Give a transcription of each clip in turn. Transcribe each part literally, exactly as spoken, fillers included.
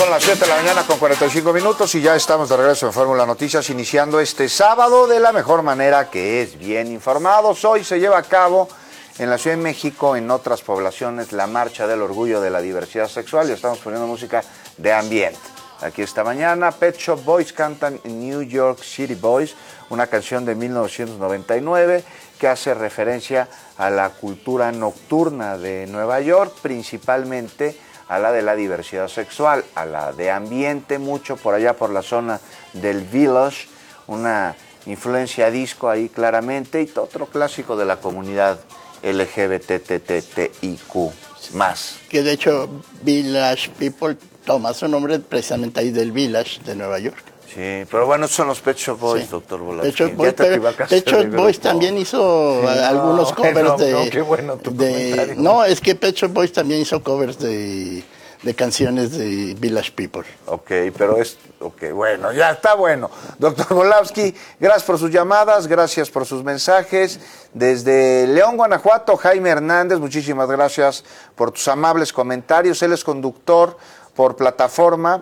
Son las siete de la mañana con cuarenta y cinco minutos y ya estamos de regreso en Fórmula Noticias, iniciando este sábado de la mejor manera, que es bien informados. Hoy se lleva a cabo en la Ciudad de México, en otras poblaciones, la Marcha del Orgullo de la Diversidad Sexual, y estamos poniendo música de ambiente. Aquí esta mañana, Pet Shop Boys cantan New York City Boys, una canción de mil novecientos noventa y nueve que hace referencia a la cultura nocturna de Nueva York, principalmente a la de la diversidad sexual, a la de ambiente, mucho por allá por la zona del Village, una influencia disco ahí claramente, y otro clásico de la comunidad L G B T T I Q más. Que de hecho Village People toma su nombre precisamente ahí del Village de Nueva York. Sí, pero bueno, son los Pet Shop Boys, sí. doctor Volaski. Pet Shop Boys, pero Pet Shop Boys también hizo sí, algunos no, covers no, de... No, qué bueno tu de, comentario. No, es que Pet Shop Boys también hizo covers de, de canciones de Village People. Ok, pero es... Ok, bueno, ya está bueno. Doctor Volaski, gracias por sus llamadas, gracias por sus mensajes. Desde León, Guanajuato, Jaime Hernández, muchísimas gracias por tus amables comentarios. Él es conductor por plataforma.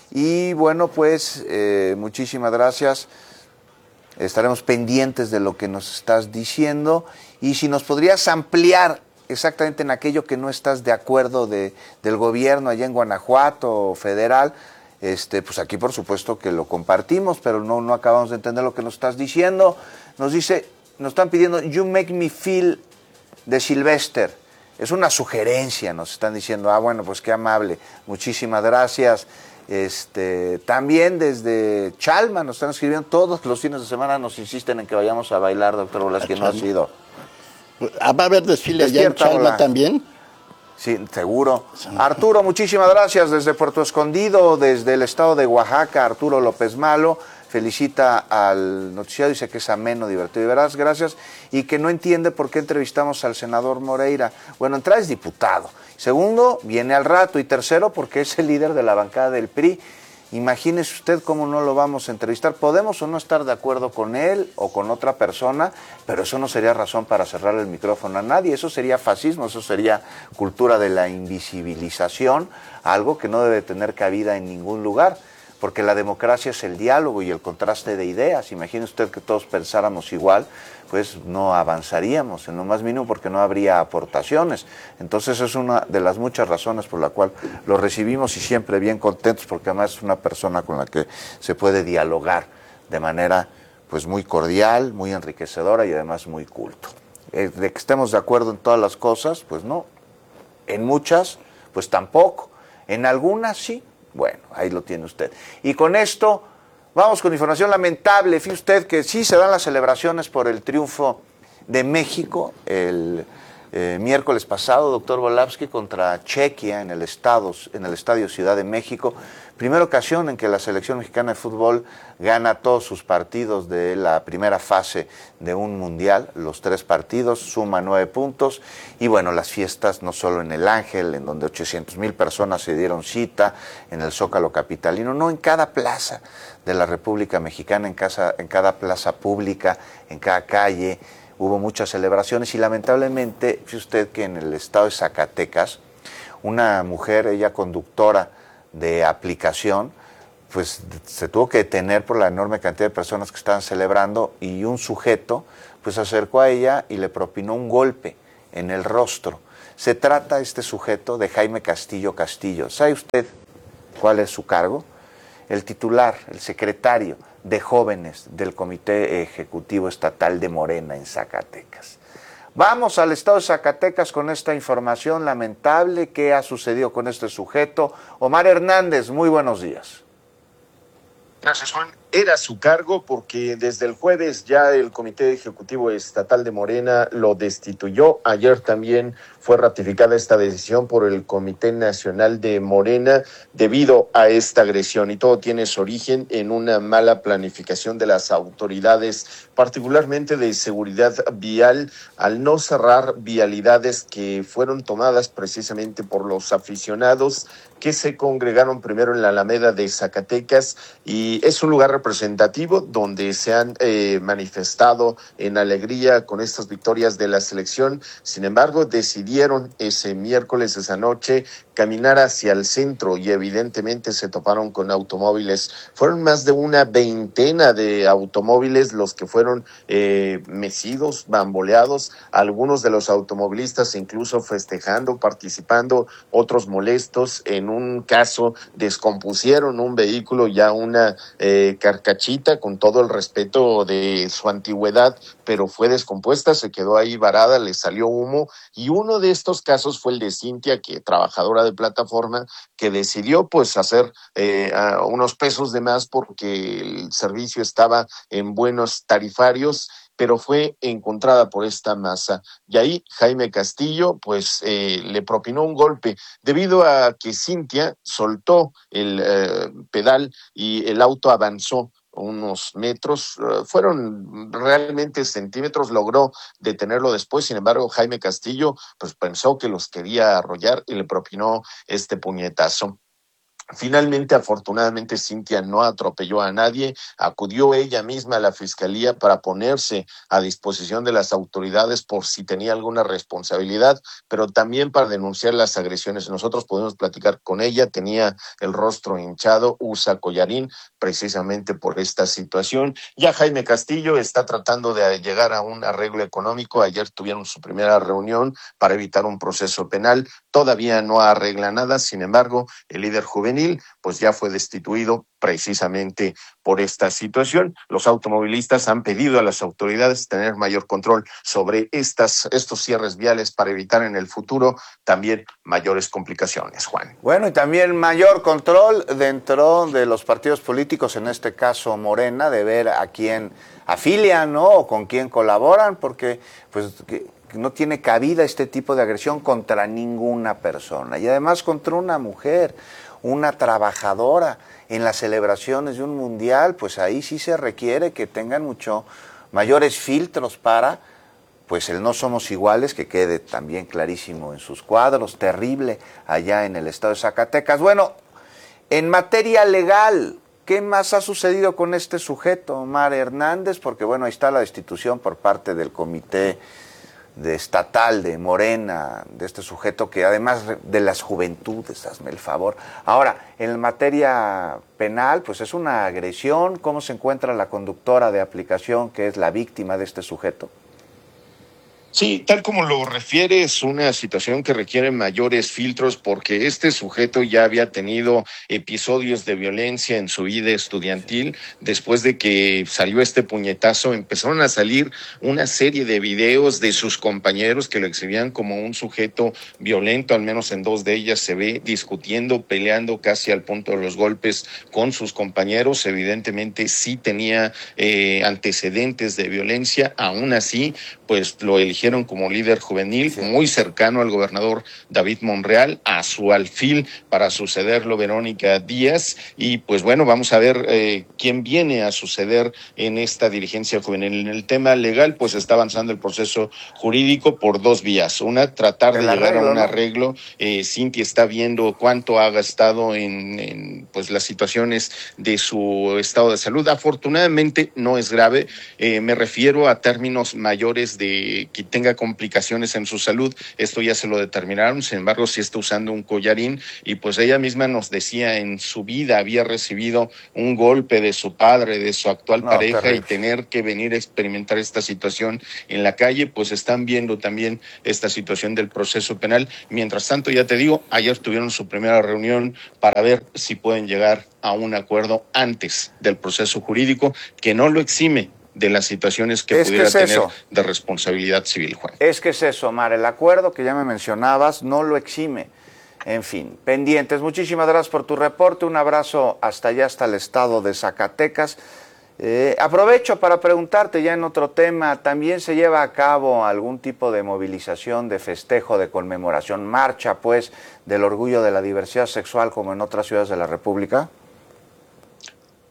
Y bueno, pues eh, muchísimas gracias. Estaremos pendientes de lo que nos estás diciendo. Y si nos podrías ampliar exactamente en aquello que no estás de acuerdo de, del gobierno allá en Guanajuato o federal, este, pues aquí por supuesto que lo compartimos, pero no, no acabamos de entender lo que nos estás diciendo. Nos dice, nos están pidiendo You Make Me Feel de Sylvester. Es una sugerencia, nos están diciendo. Ah, bueno, pues qué amable. Muchísimas gracias. Este, también desde Chalma nos están escribiendo, todos los fines de semana nos insisten en que vayamos a bailar, doctor Volaski, no ha sido. ¿Va a haber desfile allá en Chalma hola. también? Sí, seguro. Arturo, muchísimas gracias desde Puerto Escondido, desde el estado de Oaxaca, Arturo López Malo, felicita al noticiado, dice que es ameno, divertido y veraz, gracias, y que no entiende por qué entrevistamos al senador Moreira. Bueno, entrada es diputado. Segundo, viene al rato. Y tercero, porque es el líder de la bancada del P R I. Imagínese usted cómo no lo vamos a entrevistar. Podemos o no estar de acuerdo con él o con otra persona, pero eso no sería razón para cerrar el micrófono a nadie. Eso sería fascismo, eso sería cultura de la invisibilización, algo que no debe tener cabida en ningún lugar, porque la democracia es el diálogo y el contraste de ideas. Imagine usted que todos pensáramos igual, pues no avanzaríamos en lo más mínimo, porque no habría aportaciones. Entonces es una de las muchas razones por la cual lo recibimos y siempre bien contentos, porque además es una persona con la que se puede dialogar de manera pues muy cordial, muy enriquecedora y además muy culto. Eh, de que estemos de acuerdo en todas las cosas, pues no. En muchas, pues tampoco. En algunas sí. Bueno, ahí lo tiene usted. Y con esto vamos con información lamentable. Fíjese usted que sí se dan las celebraciones por el triunfo de México el eh, miércoles pasado, doctor Volaski, contra Chequia en el, estado, en el Estadio Ciudad de México. Primera ocasión en que la selección mexicana de fútbol gana todos sus partidos de la primera fase de un mundial. Los tres partidos, suma nueve puntos. Y bueno, las fiestas no solo en el Ángel, en donde ochocientas mil personas se dieron cita, en el Zócalo capitalino, no, en cada plaza de la República Mexicana, en, casa, en cada plaza pública, en cada calle, hubo muchas celebraciones. Y lamentablemente, fíjese usted que en el estado de Zacatecas, una mujer, ella conductora de aplicación, pues se tuvo que detener por la enorme cantidad de personas que estaban celebrando, y un sujeto pues se acercó a ella y le propinó un golpe en el rostro. Se trata este sujeto de Jaime Castillo Castillo. ¿Sabe usted cuál es su cargo? El titular, el secretario de jóvenes del Comité Ejecutivo Estatal de Morena en Zacatecas. Vamos al estado de Zacatecas con esta información lamentable. ¿Qué ha sucedido con este sujeto? Omar Hernández, muy buenos días. Gracias, Juan. Era su cargo porque desde el jueves ya el Comité Ejecutivo Estatal de Morena lo destituyó. Ayer también fue ratificada esta decisión por el Comité Nacional de Morena debido a esta agresión, y todo tiene su origen en una mala planificación de las autoridades, particularmente de seguridad vial, al no cerrar vialidades que fueron tomadas precisamente por los aficionados que se congregaron primero en la Alameda de Zacatecas, y es un lugar representativo donde se han eh, manifestado en alegría con estas victorias de la selección. Sin embargo, decidieron ese miércoles, esa noche, caminar hacia el centro y evidentemente se toparon con automóviles. Fueron más de una veintena de automóviles los que fueron eh, mecidos, bamboleados, algunos de los automovilistas incluso festejando, participando, otros molestos. En un caso descompusieron un vehículo, ya una eh, carcachita, con todo el respeto de su antigüedad, pero fue descompuesta, se quedó ahí varada, le salió humo, y uno de estos casos fue el de Cintia, que trabajadora de plataforma, que decidió pues hacer eh, unos pesos de más porque el servicio estaba en buenos tarifarios, pero fue encontrada por esta masa. Y ahí Jaime Castillo pues eh, le propinó un golpe, debido a que Cintia soltó el eh, pedal y el auto avanzó unos metros, uh, fueron realmente centímetros, logró detenerlo después. Sin embargo, Jaime Castillo pues pensó que los quería arrollar y le propinó este puñetazo. Finalmente, afortunadamente, Cintia no atropelló a nadie, acudió ella misma a la fiscalía para ponerse a disposición de las autoridades por si tenía alguna responsabilidad, pero también para denunciar las agresiones. Nosotros pudimos platicar con ella, tenía el rostro hinchado, usa collarín, precisamente por esta situación. Ya Jaime Castillo está tratando de llegar a un arreglo económico. Ayer tuvieron su primera reunión para evitar un proceso penal, todavía no arregla nada. Sin embargo, el líder juvenil pues ya fue destituido precisamente por esta situación. Los automovilistas han pedido a las autoridades tener mayor control sobre estas, estos cierres viales para evitar en el futuro también mayores complicaciones, Juan. Bueno, y también mayor control dentro de los partidos políticos, en este caso Morena, de ver a quién afilian, ¿no? O con quién colaboran, porque pues que no tiene cabida este tipo de agresión contra ninguna persona, y además contra una mujer, una trabajadora, en las celebraciones de un mundial. Pues ahí sí se requiere que tengan mucho mayores filtros para, pues el no somos iguales, que quede también clarísimo en sus cuadros, terrible allá en el estado de Zacatecas. Bueno, en materia legal, ¿qué más ha sucedido con este sujeto, Omar Hernández? Porque bueno, ahí está la destitución por parte del comité de estatal de Morena, de este sujeto que además de las juventudes, hazme el favor. Ahora, en materia penal, pues es una agresión. ¿Cómo se encuentra la conductora de aplicación, que es la víctima de este sujeto? Sí, tal como lo refiere, es una situación que requiere mayores filtros porque este sujeto ya había tenido episodios de violencia en su vida estudiantil. Después de que salió este puñetazo, empezaron a salir una serie de videos de sus compañeros que lo exhibían como un sujeto violento. Al menos en dos de ellas se ve discutiendo, peleando casi al punto de los golpes con sus compañeros. Evidentemente sí tenía eh, antecedentes de violencia. Aún así, pues lo eligieron como líder juvenil, sí, muy cercano al gobernador David Monreal, a su alfil para sucederlo Verónica Díaz. Y pues bueno, vamos a ver eh, quién viene a suceder en esta dirigencia juvenil. En el tema legal, pues está avanzando el proceso jurídico por dos vías. Una, tratar de llegar arreglo, a un ¿no? arreglo. Eh, Cintia está viendo cuánto ha gastado en, en pues las situaciones de su estado de salud. Afortunadamente no es grave. Eh, me refiero a términos mayores de que tenga complicaciones en su salud. Esto ya se lo determinaron. Sin embargo, sí está usando un collarín, y pues ella misma nos decía, en su vida había recibido un golpe de su padre, de su actual no, pareja, terrible. Y tener que venir a experimentar esta situación en la calle, pues están viendo también esta situación del proceso penal. Mientras tanto, ya te digo, ayer tuvieron su primera reunión para ver si pueden llegar a un acuerdo antes del proceso jurídico, que no lo exime de las situaciones que es pudiera que es tener eso. De responsabilidad civil, Juan. Es que es eso, Omar, el acuerdo que ya me mencionabas no lo exime. En fin, pendientes. Muchísimas gracias por tu reporte, un abrazo hasta allá, hasta el estado de Zacatecas. Eh, aprovecho para preguntarte ya en otro tema, ¿también se lleva a cabo algún tipo de movilización, de festejo, de conmemoración, marcha, pues, del orgullo de la diversidad sexual como en otras ciudades de la República?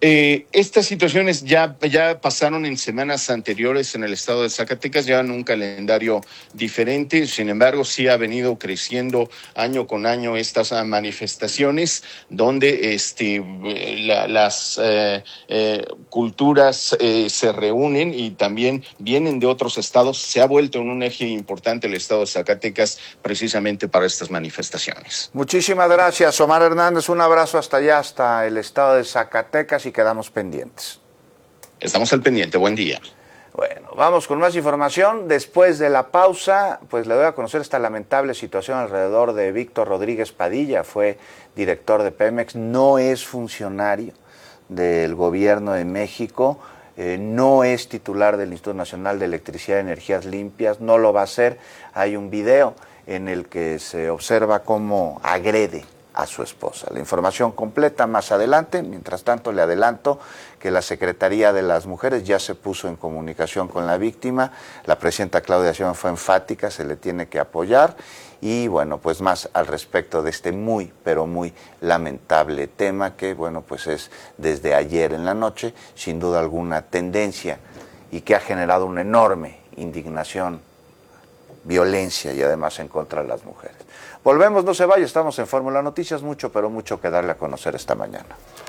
Eh, estas situaciones ya, ya pasaron en semanas anteriores en el estado de Zacatecas, llevan un calendario diferente, sin embargo sí ha venido creciendo año con año estas manifestaciones donde este, la, las eh, eh, culturas eh, se reúnen y también vienen de otros estados. Se ha vuelto en un eje importante el estado de Zacatecas precisamente para estas manifestaciones. Muchísimas gracias, Omar Hernández, un abrazo hasta allá, hasta el estado de Zacatecas, y quedamos pendientes. Estamos al pendiente, buen día. Bueno, vamos con más información. Después de la pausa, pues le doy a conocer esta lamentable situación alrededor de Víctor Rodríguez Padilla. Fue director de Pemex, no es funcionario del gobierno de México, eh, no es titular del Instituto Nacional de Electricidad y Energías Limpias, no lo va a hacer. Hay un video en el que se observa cómo agrede a su esposa. La información completa más adelante. Mientras tanto, le adelanto que la Secretaría de las Mujeres ya se puso en comunicación con la víctima. La presidenta Claudia Sheinbaum fue enfática, se le tiene que apoyar. Y bueno, pues más al respecto de este muy, pero muy lamentable tema que, bueno, pues es desde ayer en la noche, sin duda alguna, tendencia y que ha generado una enorme indignación, violencia y además en contra de las mujeres. Volvemos, no se vaya, estamos en Fórmula Noticias, mucho, pero mucho que darle a conocer esta mañana.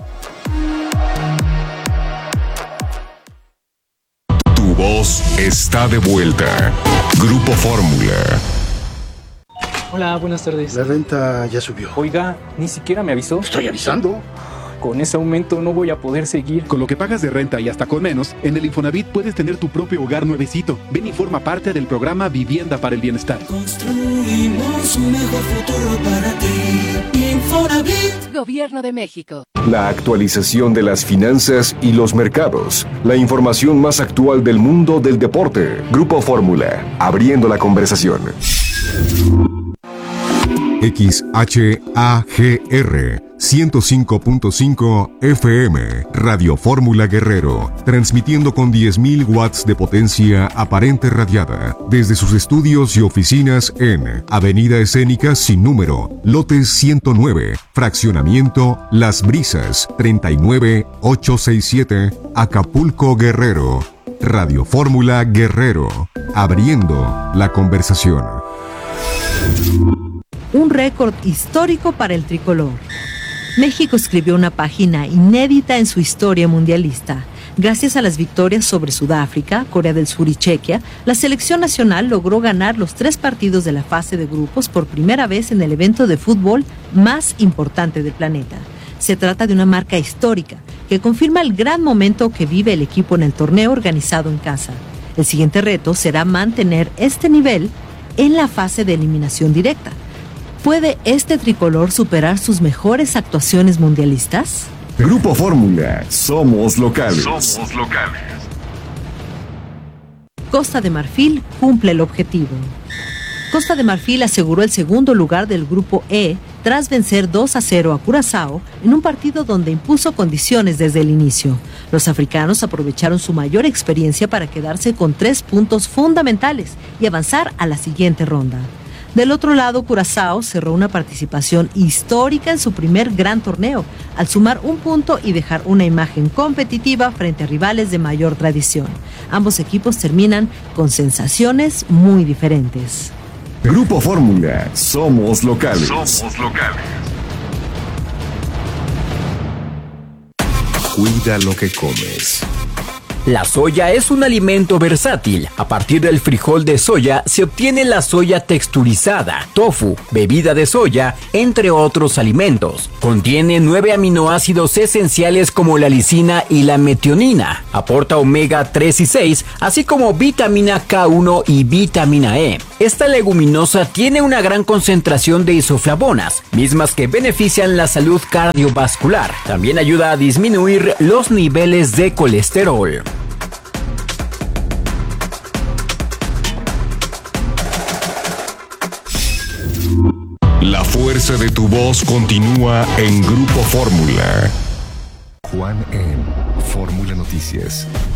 Tu voz está de vuelta. Grupo Fórmula. Hola, buenas tardes. La renta ya subió. Oiga, ni siquiera me avisó. Estoy avisando. Con ese aumento no voy a poder seguir. Con lo que pagas de renta y hasta con menos, en el Infonavit puedes tener tu propio hogar nuevecito. Ven y forma parte del programa Vivienda para el Bienestar. Construimos un mejor futuro para ti. Infonavit. Gobierno de México. La actualización de las finanzas y los mercados. La información más actual del mundo del deporte. Grupo Fórmula. Abriendo la conversación. X H A G R ciento cinco punto cinco F M, Radio Fórmula Guerrero, transmitiendo con diez mil watts de potencia aparente radiada desde sus estudios y oficinas en Avenida Escénica sin número, lote ciento nueve, fraccionamiento Las Brisas, treinta y nueve mil ochocientos sesenta y siete, Acapulco, Guerrero. Radio Fórmula Guerrero, abriendo la conversación. Un récord histórico para el tricolor. México escribió una página inédita en su historia mundialista. Gracias a las victorias sobre Sudáfrica, Corea del Sur y Chequia, la selección nacional logró ganar los tres partidos de la fase de grupos por primera vez en el evento de fútbol más importante del planeta. Se trata de una marca histórica que confirma el gran momento que vive el equipo en el torneo organizado en casa. El siguiente reto será mantener este nivel en la fase de eliminación directa. ¿Puede este tricolor superar sus mejores actuaciones mundialistas? Grupo Fórmula, somos locales. Somos locales. Costa de Marfil cumple el objetivo. Costa de Marfil aseguró el segundo lugar del Grupo E tras vencer dos a cero a Curazao en un partido donde impuso condiciones desde el inicio. Los africanos aprovecharon su mayor experiencia para quedarse con tres puntos fundamentales y avanzar a la siguiente ronda. Del otro lado, Curazao cerró una participación histórica en su primer gran torneo, al sumar un punto y dejar una imagen competitiva frente a rivales de mayor tradición. Ambos equipos terminan con sensaciones muy diferentes. Grupo Fórmula, somos locales. Somos locales. Cuida lo que comes. La soya es un alimento versátil. A partir del frijol de soya se obtiene la soya texturizada, tofu, bebida de soya, entre otros alimentos. Contiene nueve aminoácidos esenciales como la lisina y la metionina. Aporta omega tres y seis, así como vitamina K uno y vitamina E. Esta leguminosa tiene una gran concentración de isoflavonas, mismas que benefician la salud cardiovascular. También ayuda a disminuir los niveles de colesterol. La fuerza de tu voz continúa en Grupo Fórmula. Juan en Fórmula Noticias.